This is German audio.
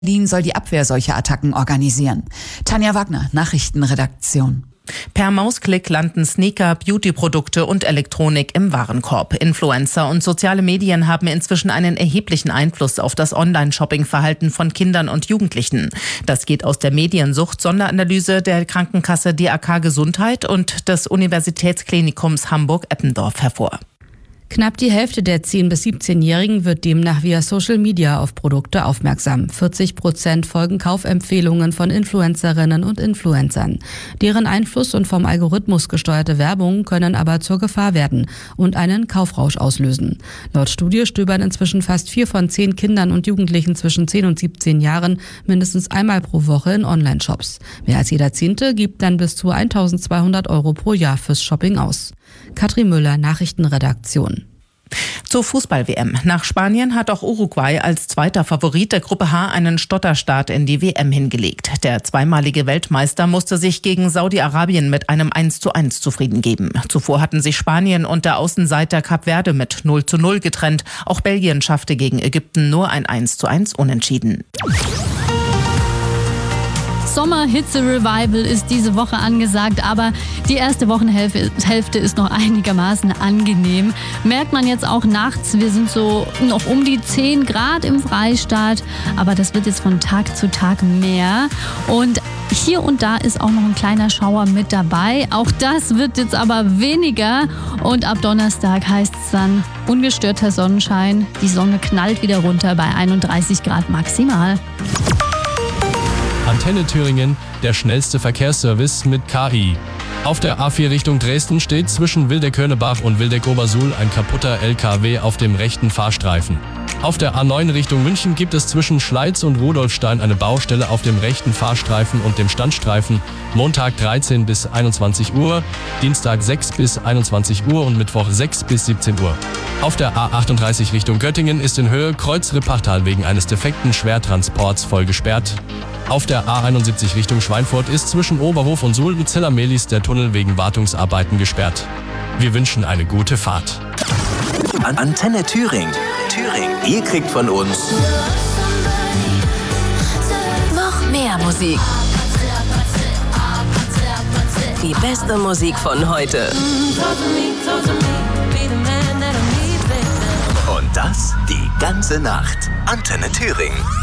Berlin soll die Abwehr solcher Attacken organisieren. Tanja Wagner, Nachrichtenredaktion. Per Mausklick landen Sneaker, Beauty-Produkte und Elektronik im Warenkorb. Influencer und soziale Medien haben inzwischen einen erheblichen Einfluss auf das Online-Shopping-Verhalten von Kindern und Jugendlichen. Das geht aus der Mediensucht-Sonderanalyse der Krankenkasse DAK Gesundheit und des Universitätsklinikums Hamburg-Eppendorf hervor. Knapp die Hälfte der 10- bis 17-Jährigen wird demnach via Social Media auf Produkte aufmerksam. 40% folgen Kaufempfehlungen von Influencerinnen und Influencern. Deren Einfluss und vom Algorithmus gesteuerte Werbung können aber zur Gefahr werden und einen Kaufrausch auslösen. Laut Studie stöbern inzwischen fast 4 von 10 Kindern und Jugendlichen zwischen 10 und 17 Jahren mindestens einmal pro Woche in Online-Shops. Mehr als jeder Zehnte gibt dann bis zu 1.200 € pro Jahr fürs Shopping aus. Katrin Müller, Nachrichtenredaktion. Zur Fußball-WM. Nach Spanien hat auch Uruguay als zweiter Favorit der Gruppe H einen Stotterstart in die WM hingelegt. Der zweimalige Weltmeister musste sich gegen Saudi-Arabien mit einem 1:1 zufrieden geben. Zuvor hatten sich Spanien und der Außenseiter Kap Verde mit 0:0 getrennt. Auch Belgien schaffte gegen Ägypten nur ein 1:1 Unentschieden. Sommerhitze-Revival ist diese Woche angesagt, aber die erste Wochenhälfte ist noch einigermaßen angenehm. Merkt man jetzt auch nachts, wir sind so noch um die 10 Grad im Freistaat, aber das wird jetzt von Tag zu Tag mehr. Und hier und da ist auch noch ein kleiner Schauer mit dabei. Auch das wird jetzt aber weniger und ab Donnerstag heißt es dann ungestörter Sonnenschein. Die Sonne knallt wieder runter bei 31 Grad maximal. Antenne Thüringen, der schnellste Verkehrsservice mit KI. Auf der A4 Richtung Dresden steht zwischen Wildeck-Hörnebach und Wildeck-Obersuhl ein kaputter LKW auf dem rechten Fahrstreifen. Auf der A9 Richtung München gibt es zwischen Schleiz und Rudolfstein eine Baustelle auf dem rechten Fahrstreifen und dem Standstreifen. Montag 13 bis 21 Uhr, Dienstag 6 bis 21 Uhr und Mittwoch 6 bis 17 Uhr. Auf der A38 Richtung Göttingen ist in Höhe Kreuz-Rippachtal wegen eines defekten Schwertransports voll gesperrt. Auf der A71 Richtung Schweinfurt ist zwischen Oberhof und Suhl mit Zellamelis der Tunnel wegen Wartungsarbeiten gesperrt. Wir wünschen eine gute Fahrt. Antenne Thüringen. Ihr kriegt von uns noch mehr Musik. Die beste Musik von heute. Und das die ganze Nacht. Antenne Thüringen.